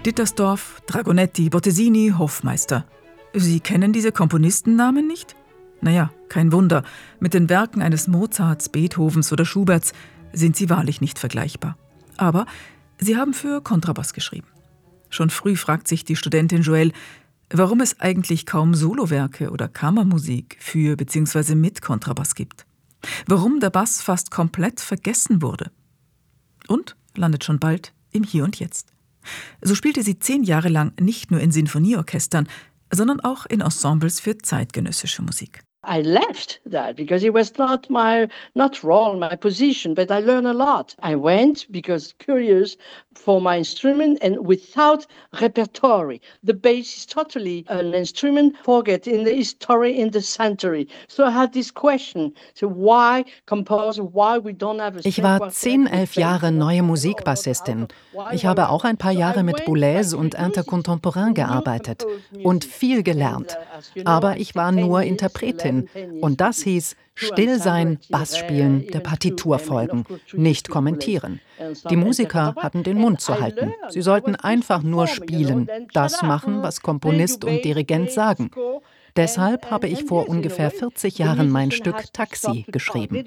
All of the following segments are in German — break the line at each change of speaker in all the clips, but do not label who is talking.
Dittersdorf, Dragonetti, Bottesini, Hofmeister. Sie kennen diese Komponistennamen nicht? Naja, kein Wunder. Mit den Werken eines Mozarts, Beethovens oder Schuberts sind sie wahrlich nicht vergleichbar. Aber sie haben für Kontrabass geschrieben. Schon früh fragt sich die Studentin Joelle, warum es eigentlich kaum Solowerke oder Kammermusik für bzw. mit Kontrabass gibt. Warum der Bass fast komplett vergessen wurde. Und landet schon bald im Hier und Jetzt. So spielte sie 10 Jahre lang nicht nur in Sinfonieorchestern, sondern auch in Ensembles für zeitgenössische Musik.
I left that because it was not role, my position, but I learned a lot. I went because curious for my instrument and without repertoire. The bass is totally an instrument forget in the history in the century. So I had this question, so why compose, why we don't have a...
Ich war 10, 11 Jahre neue Musikbassistin. Ich habe auch ein paar Jahre mit Boulez und Intercontemporain gearbeitet und viel gelernt. Aber ich war nur Interpretin. Und das hieß still sein, Bass spielen, der Partitur folgen, nicht kommentieren. Die Musiker hatten den Mund zu halten. Sie sollten einfach nur spielen, das machen, was Komponist und Dirigent sagen. Deshalb habe ich vor ungefähr 40 Jahren mein Stück Taxi geschrieben.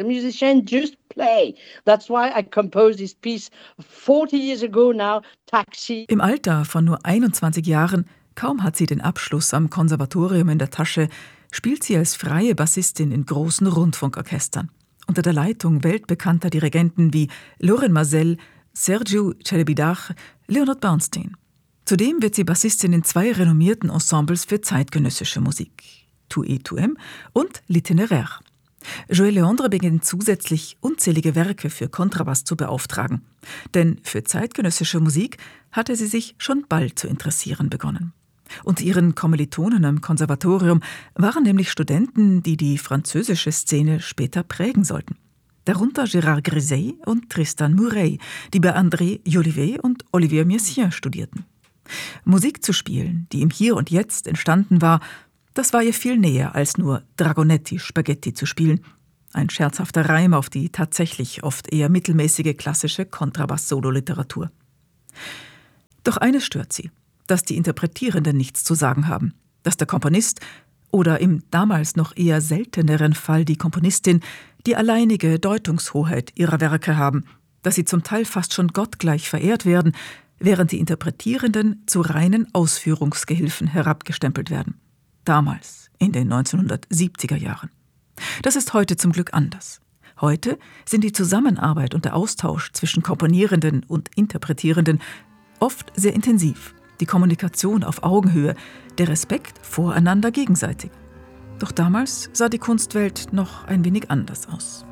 Im Alter von nur 21 Jahren, kaum hat sie den Abschluss am Konservatorium in der Tasche, spielt sie als freie Bassistin in großen Rundfunkorchestern, unter der Leitung weltbekannter Dirigenten wie Loren Maazel, Sergiu Celibidache, Leonard Bernstein. Zudem wird sie Bassistin in 2 renommierten Ensembles für zeitgenössische Musik, Tout et Tout M und L'Itinéraire. Joelle Leandre beginnt zusätzlich unzählige Werke für Kontrabass zu beauftragen, denn für zeitgenössische Musik hatte sie sich schon bald zu interessieren begonnen. Unter ihren Kommilitonen am Konservatorium waren nämlich Studenten, die die französische Szene später prägen sollten. Darunter Gérard Griset und Tristan Murray, die bei André Jolivet und Olivier Messiaen studierten. Musik zu spielen, die im Hier und Jetzt entstanden war, das war ihr viel näher, als nur Dragonetti Spaghetti zu spielen. Ein scherzhafter Reim auf die tatsächlich oft eher mittelmäßige klassische Kontrabass-Solo-Literatur. Doch eines stört sie: dass die Interpretierenden nichts zu sagen haben, dass der Komponist oder im damals noch eher selteneren Fall die Komponistin die alleinige Deutungshoheit ihrer Werke haben, dass sie zum Teil fast schon gottgleich verehrt werden, während die Interpretierenden zu reinen Ausführungsgehilfen herabgestempelt werden. Damals, in den 1970er Jahren. Das ist heute zum Glück anders. Heute sind die Zusammenarbeit und der Austausch zwischen Komponierenden und Interpretierenden oft sehr intensiv. Die Kommunikation auf Augenhöhe, der Respekt voreinander gegenseitig. Doch damals sah die Kunstwelt noch ein wenig anders aus.